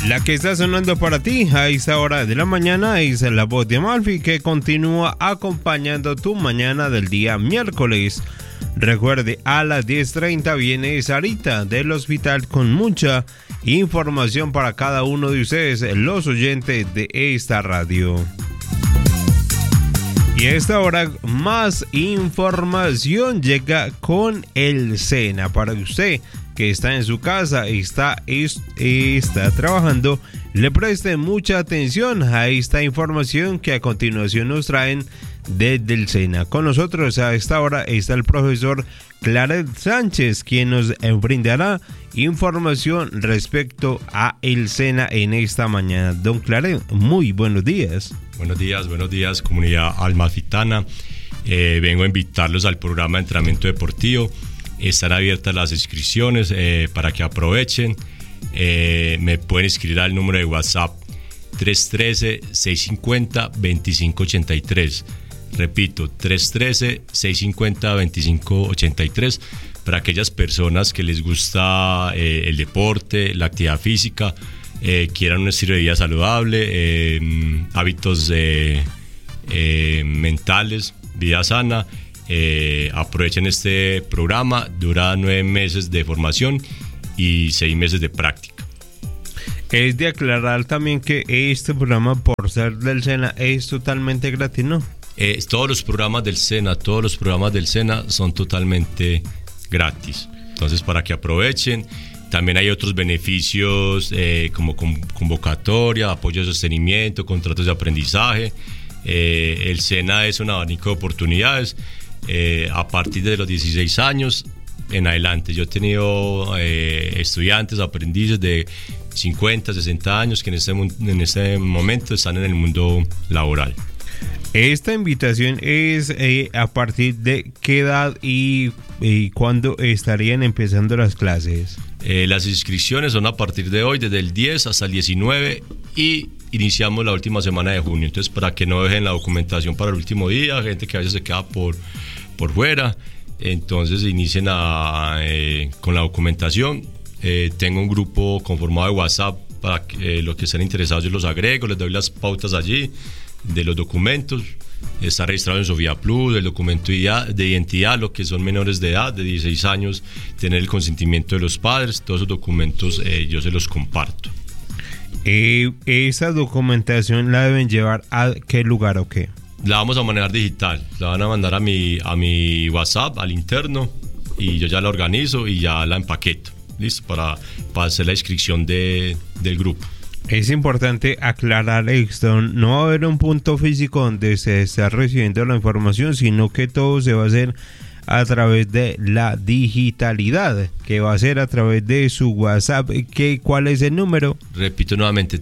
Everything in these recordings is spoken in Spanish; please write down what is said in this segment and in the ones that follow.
La que está sonando para ti a esta hora de la mañana es la voz de Amalfi, que continúa acompañando tu mañana del día miércoles. Recuerde, a las 10:30 viene Sarita del hospital con mucha información para cada uno de ustedes, los oyentes de esta radio. Y a esta hora más información llega con el SENA para usted que está en su casa, está trabajando, le preste mucha atención a esta información que a continuación nos traen desde el SENA. Con nosotros a esta hora está el profesor Claret Sánchez, quien nos brindará información respecto a el SENA en esta mañana. Don Claret, muy buenos días. Buenos días, comunidad almafitana. Vengo a invitarlos al programa de entrenamiento deportivo. Están abiertas las inscripciones para que aprovechen. Me pueden escribir al número de WhatsApp 313-650-2583. Repito, 313-650-2583 para aquellas personas que les gusta el deporte, la actividad física, quieran un estilo de vida saludable, hábitos mentales, vida sana. Aprovechen este programa, dura 9 meses de formación y 6 meses de práctica. Es de aclarar también que este programa, por ser del SENA, es totalmente gratis, ¿no? Todos los programas del SENA son totalmente gratis. Entonces, para que aprovechen. También hay otros beneficios como convocatoria, apoyo de sostenimiento, contratos de aprendizaje. El SENA es un abanico de oportunidades a partir de los 16 años en adelante. Yo he tenido estudiantes, aprendices de 50, 60 años que en este momento están en el mundo laboral. Esta invitación es a partir de qué edad y cuándo estarían empezando las clases. Las inscripciones son a partir de hoy, desde el 10 hasta el 19 y iniciamos la última semana de junio. Entonces, para que no dejen la documentación para el último día, gente que a veces se queda por fuera, entonces inicien con la documentación. Tengo un grupo conformado de WhatsApp para que los que estén interesados yo los agrego, les doy las pautas allí de los documentos. Está registrado en Sofía Plus, el documento de identidad, lo que son menores de edad, de 16 años, tener el consentimiento de los padres. Todos esos documentos yo se los comparto. ¿Esa documentación la deben llevar a qué lugar o qué? La vamos a manejar digital, la van a mandar a mi WhatsApp, al interno, y yo ya la organizo y ya la empaqueto, listo, para hacer la inscripción del grupo. Es importante aclarar esto, no va a haber un punto físico donde se está recibiendo la información, sino que todo se va a hacer a través de la digitalidad, que va a ser a través de su WhatsApp. ¿Cuál es el número? Repito nuevamente,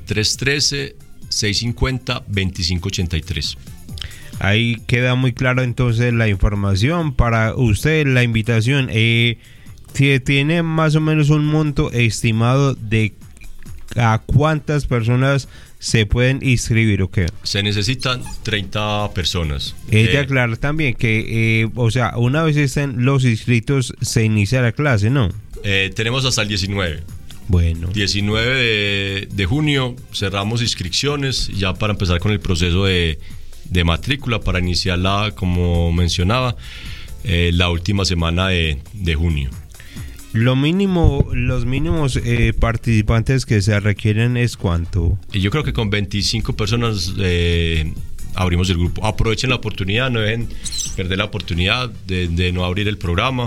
313-650-2583. Ahí queda muy claro entonces la información para usted, la invitación. Si tiene más o menos un monto estimado de a cuántas personas se pueden inscribir o qué. Se necesitan 30 personas. Es de aclarar también que, una vez estén los inscritos, se inicia la clase, ¿no? Tenemos hasta el 19. Bueno. 19 de junio cerramos inscripciones ya para empezar con el proceso de matrícula, para iniciarla, como mencionaba, la última semana de junio. Los mínimos participantes que se requieren es ¿cuánto? Yo creo que con 25 personas abrimos el grupo. Aprovechen la oportunidad, no dejen perder la oportunidad de no abrir el programa.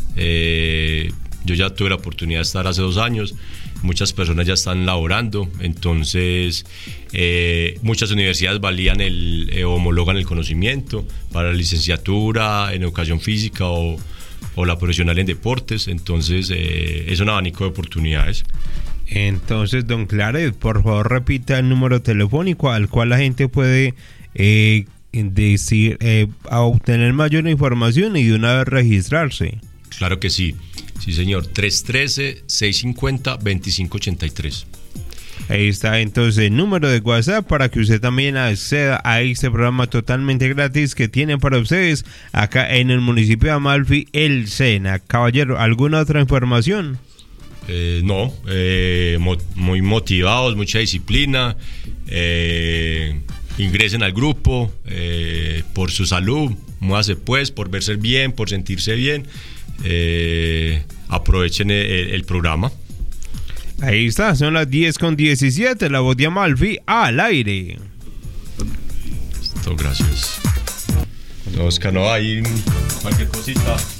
Yo ya tuve la oportunidad de estar hace 2 años. Muchas personas ya están laborando, entonces muchas universidades valían homologan el conocimiento para la licenciatura en educación física o la profesional en deportes. Entonces es un abanico de oportunidades. Entonces, don Claret, por favor repita el número telefónico al cual la gente puede a obtener mayor información y de una vez registrarse. Claro que sí, señor, 313-650-2583. Ahí está entonces el número de WhatsApp para que usted también acceda a este programa totalmente gratis que tiene para ustedes acá en el municipio de Amalfi, el SENA. Caballero, ¿alguna otra información? No, muy motivados, mucha disciplina. Ingresen al grupo por su salud, muévase pues, por verse bien, por sentirse bien. Aprovechen el programa. Ahí está, son las 10:17, la voz de Amalfi al aire. Listo, gracias. Oscar, no hay cualquier cosita.